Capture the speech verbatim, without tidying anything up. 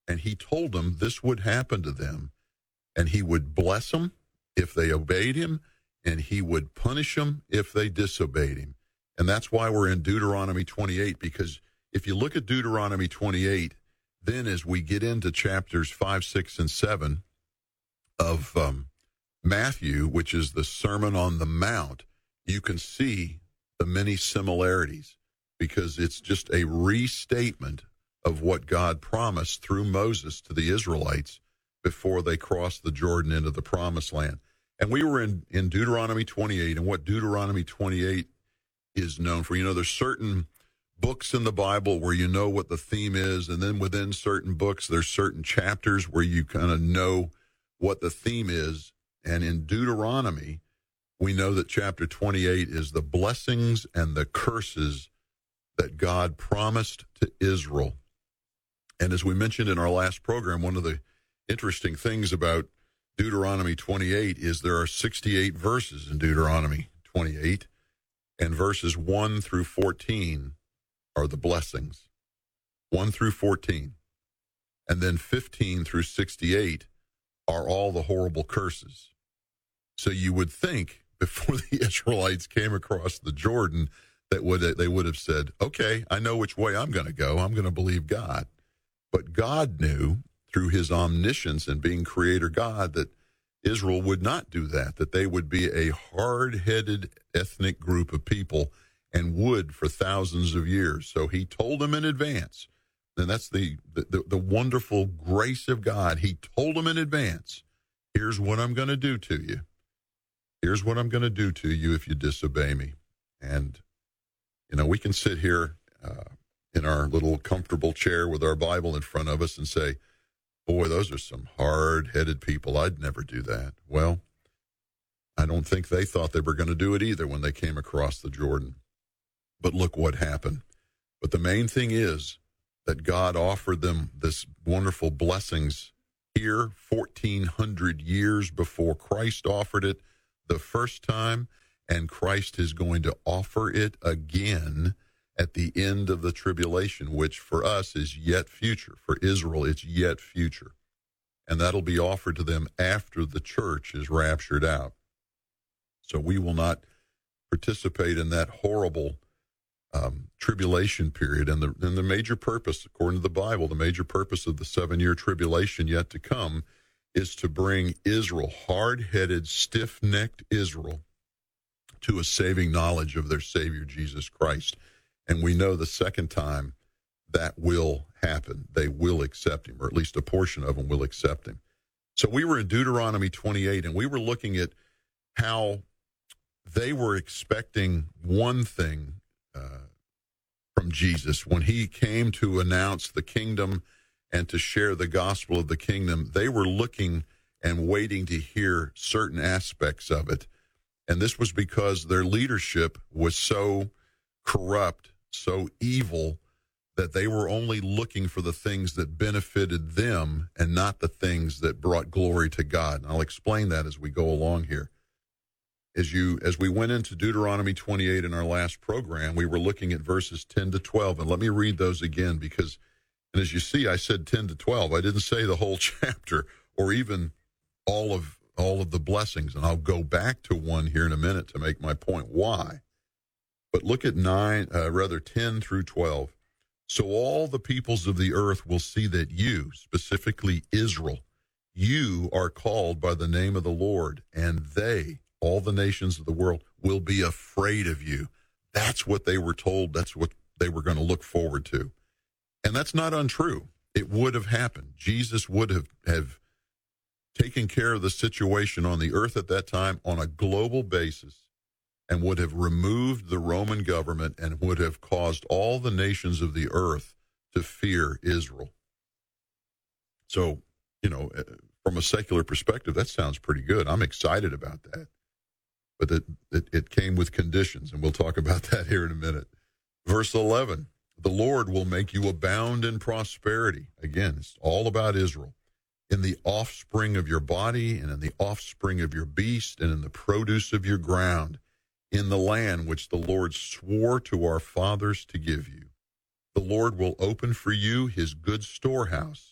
And he told them this would happen to them, and he would bless them if they obeyed him, and he would punish them if they disobeyed him. And that's why we're in Deuteronomy twenty-eight, because if you look at Deuteronomy twenty-eight, then as we get into chapters five, six, and seven of um, Matthew, which is the Sermon on the Mount, you can see the many similarities, because it's just a restatement of what God promised through Moses to the Israelites before they crossed the Jordan into the Promised Land. And we were in, in Deuteronomy twenty-eight, and what Deuteronomy twenty-eight is known for. You know, there's certain books in the Bible where you know what the theme is, and then within certain books, there's certain chapters where you kind of know what the theme is. And in Deuteronomy, we know that chapter twenty-eight is the blessings and the curses that God promised to Israel. And as we mentioned in our last program, one of the interesting things about Deuteronomy twenty-eight is there are sixty-eight verses in Deuteronomy twenty-eight, and verses one through fourteen are the blessings, one through fourteen. And then fifteen through sixty-eight are all the horrible curses. So you would think before the Israelites came across the Jordan that would they would have said, okay, I know which way I'm going to go. I'm going to believe God. But God knew through his omniscience and being creator God that Israel would not do that, that they would be a hard-headed ethnic group of people and would for thousands of years. So he told them in advance, and that's the, the, the wonderful grace of God. He told them in advance, here's what I'm going to do to you. Here's what I'm going to do to you if you disobey me. And, you know, we can sit here uh, in our little comfortable chair with our Bible in front of us and say, boy, those are some hard-headed people. I'd never do that. Well, I don't think they thought they were going to do it either when they came across the Jordan. But look what happened. But the main thing is that God offered them this wonderful blessings here fourteen hundred years before Christ offered it the first time, and Christ is going to offer it again at the end of the tribulation, which for us is yet future. For Israel, it's yet future. And that'll be offered to them after the church is raptured out. So we will not participate in that horrible um, tribulation period. And the, and the major purpose, according to the Bible, the major purpose of the seven-year tribulation yet to come is to bring Israel, hard-headed, stiff-necked Israel, to a saving knowledge of their Savior, Jesus Christ. And we know the second time that will happen. They will accept him, or at least a portion of them will accept him. So we were in Deuteronomy twenty-eight, and we were looking at how they were expecting one thing uh, from Jesus. When he came to announce the kingdom and to share the gospel of the kingdom, they were looking and waiting to hear certain aspects of it. And this was because their leadership was so corrupt, so evil, that they were only looking for the things that benefited them and not the things that brought glory to God. And I'll explain that as we go along here. As you, as we went into Deuteronomy twenty-eight in our last program, we were looking at verses ten to twelve. And let me read those again because, and as you see, I said ten to twelve. I didn't say the whole chapter or even all of all of the blessings. And I'll go back to one here in a minute to make my point why. But look at nine, uh, rather ten through twelve. So all the peoples of the earth will see that you, specifically Israel, you are called by the name of the Lord, and they, all the nations of the world, will be afraid of you. That's what they were told. That's what they were going to look forward to. And that's not untrue. It would have happened. Jesus would have, have taken care of the situation on the earth at that time on a global basis, and would have removed the Roman government and would have caused all the nations of the earth to fear Israel. So, you know, from a secular perspective, that sounds pretty good. I'm excited about that. But it, it, it came with conditions, and we'll talk about that here in a minute. Verse eleven, the Lord will make you abound in prosperity. Again, it's all about Israel. In the offspring of your body, and in the offspring of your beast, and in the produce of your ground, in the land which the Lord swore to our fathers to give you. The Lord will open for you his good storehouse,